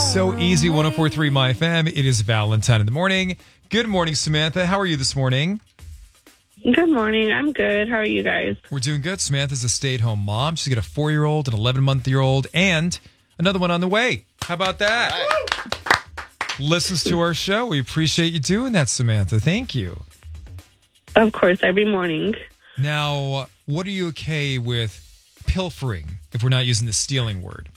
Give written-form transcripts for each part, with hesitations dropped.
so easy. 104.3 My FM. It is Valentine in the morning. Good morning, Samantha. How are you this morning? Good morning. I'm good. How are you guys? We're doing good. Samantha's a stay-at-home mom. She's got a 4-year-old, an 11-month-old, and another one on the way. How about that? Right. Listens to our show. We appreciate you doing that, Samantha. Thank you. Of course, every morning. Now, what are you okay with pilfering, if we're not using the stealing word?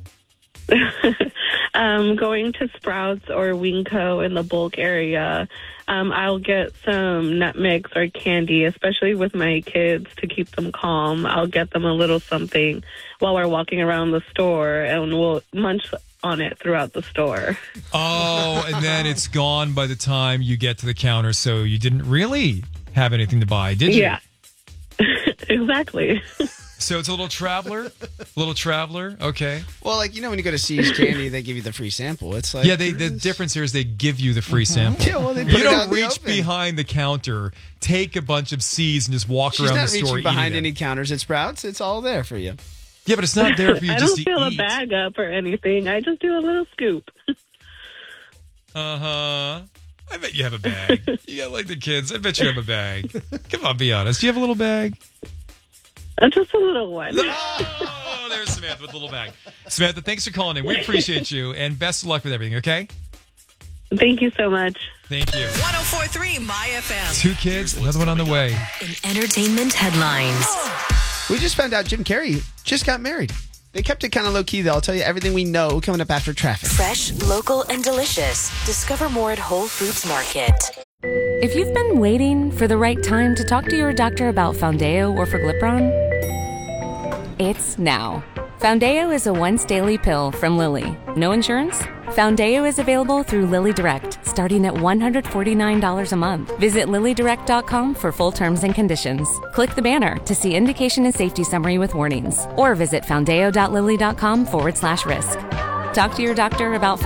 Going to Sprouts or Winco in the bulk area, I'll get some nutmegs or candy, especially with my kids to keep them calm. I'll get them a little something while we're walking around the store, and we'll munch on it throughout the store. Oh, and then it's gone by the time you get to the counter, so you didn't really have anything to buy, did you? Yeah, exactly. So it's a little traveler? Okay. Well, like, when you go to C's Candy, they give you the free sample. It's like... Yeah, the difference here is they give you the free sample. Yeah, well, they put you it don't out in the reach open. behind the counter, take a bunch of C's, and just walk She's around not the store reaching behind eating any it. counters at Sprouts. It's all there for you. Yeah, but it's not there for you I just don't to fill eat. a bag up or anything. I just do a little scoop. Uh-huh. I bet you have a bag. You got like the kids. I bet you have a bag. Come on, be honest. Do you have a little bag? Just a little one. Oh, there's Samantha with a little bag. Samantha, thanks for calling in. We appreciate you, and best of luck with everything, okay? Thank you so much. Thank you. 104.3 My FM. 2 kids, another one on the way. In entertainment headlines. We just found out Jim Carrey just got married. They kept it kind of low-key, though. I'll tell you everything we know coming up after traffic. Fresh, local, and delicious. Discover more at Whole Foods Market. If you've been waiting for the right time to talk to your doctor about Foundeo or Forglipron, it's now. Foundeo is a once-daily pill from Lilly. No insurance? Foundeo is available through Lilly Direct, starting at $149 a month. Visit LillyDirect.com for full terms and conditions. Click the banner to see indication and safety summary with warnings, or visit foundeo.lilly.com/risk. Talk to your doctor about